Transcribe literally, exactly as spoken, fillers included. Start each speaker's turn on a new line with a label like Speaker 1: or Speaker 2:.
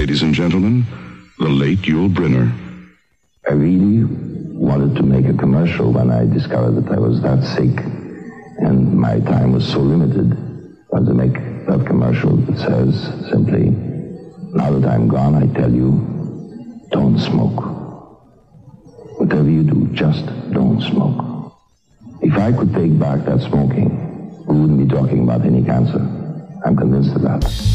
Speaker 1: ladies and gentlemen, the late Yul Brynner.
Speaker 2: I really wanted to make a commercial when I discovered that I was that sick and my time was so limited. I wanted to make that commercial that says simply, now that I'm gone, I tell you, don't smoke. Whatever you do, just don't smoke. If I could take back that smoking, we wouldn't be talking about any cancer. I'm convinced of that.